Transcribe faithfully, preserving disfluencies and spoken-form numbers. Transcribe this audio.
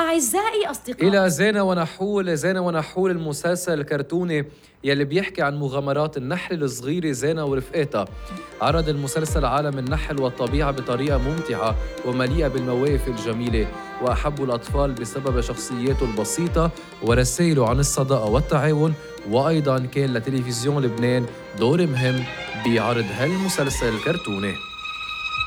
أعزائي أصدقائي، إلى زينة ونحول. زينة ونحول المسلسل الكرتوني يلي بيحكي عن مغامرات النحل الصغيرة زينة ورفقاتها. عرض المسلسل عالم النحل والطبيعة بطريقة ممتعة ومليئة بالمواقف الجميلة، وأحبوا الأطفال بسبب شخصياته البسيطة ورسائله عن الصداقة والتعاون. وأيضا كان لتلفزيون لبنان دور مهم بعرض هالمسلسل الكرتوني.